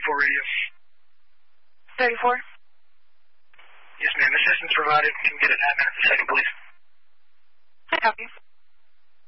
radio. 34? Yes, ma'am. Assistance provided. Can we get an admin at the second, please?